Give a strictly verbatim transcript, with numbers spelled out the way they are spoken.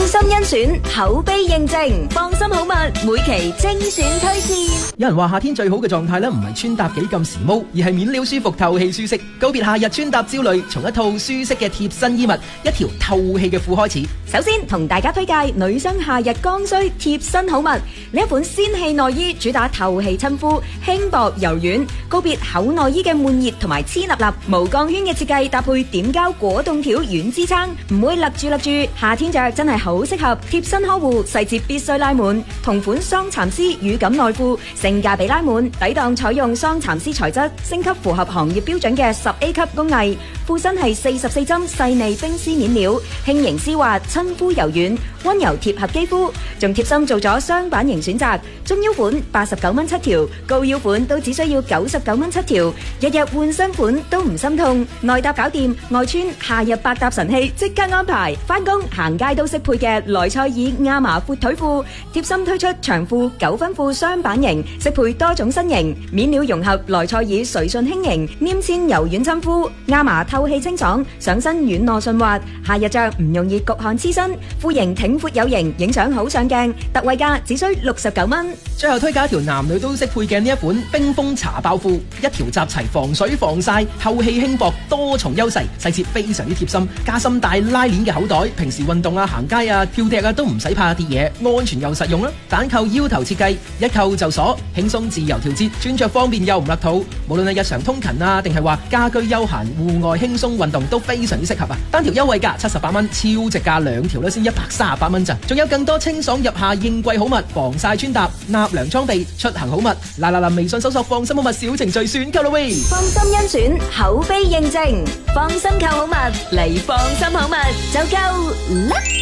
心甄選，口碑認證，放心好物，每期精選推薦。 有人話夏天最好嘅狀態咧，唔係穿搭幾咁時髦，而係面料舒服、透氣舒適。告別夏日穿搭焦慮，從一套舒適嘅貼身衣物、一條透氣嘅褲開始。 首先同大家推介女生夏日剛需貼身好物，呢一款仙氣內衣主打透氣親膚，輕薄柔軟。告別厚內衣嘅悶熱同埋黐立立，無鋼圈嘅設計搭配點膠果凍條軟支撐，唔會勒住勒住。夏天着真係好適合貼身呵護，細節必須拉滿。同款桑蠶絲乳感內褲，性價比拉滿，抵擋採用桑蠶絲材質，升級符合行業標準嘅十 A 級工藝。褲身係四十四針細膩冰絲面料，輕盈絲滑，親膚柔軟，溫柔貼合肌膚。仲貼心做咗雙版型選擇，中腰款八十九蚊七條，高腰款都只需要九十九蚊七條，日日換新款都唔心痛。內搭搞掂，外穿夏日百搭神器即刻安排，返工行街都適配嘅萊賽爾亞麻闊腿褲，貼心推出長褲九分褲雙版型，適配多種身形，面料融合萊賽爾隨順輕盈，黏纖柔軟親膚，亞麻透氣清爽，上身軟糯順滑，夏日着唔容易焗汗黐身，褲型挺闊有型，影相好上鏡，特惠價只需六十九蚊。 最後推介一條男女都適配嘅呢一款冰封茶包褲，一條集齊防水防曬、透氣輕薄多重優勢，細節非常之貼心，加深帶拉鏈嘅口袋，平時運動啊、行街啊、跳踢啊都唔使怕跌嘢，安全又實用啦。單扣腰頭設計，一扣就鎖，輕鬆自由調節，穿着方便又唔勒肚。無論係日常通勤啊，定係話家居休閒、戶外輕鬆運動都非常之適合啊！單條優惠價七十八蚊，超值價兩條咧先一百三十八蚊咋，仲有更多清爽入夏應季好物，防曬穿搭、納涼裝備、出行好物，嗱嗱嗱！微信搜索放心好物小程序選購啦喂！ 放心甄選，口碑認證，放心購好物嚟放心好物就夠啦！